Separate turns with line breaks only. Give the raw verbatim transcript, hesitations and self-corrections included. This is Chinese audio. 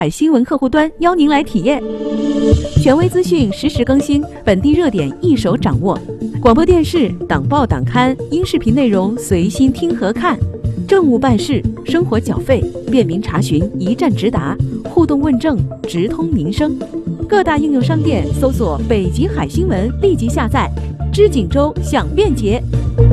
海新闻客户端邀您来体验，权威资讯实时更新，本地热点一手掌握。广播电视、党报党刊、音视频内容随心听和看，政务办事、生活缴费，便民查询，一站直达，互动问政，直通民生。各大应用商店搜索“北极海新闻”，立即下载。知锦州享便捷。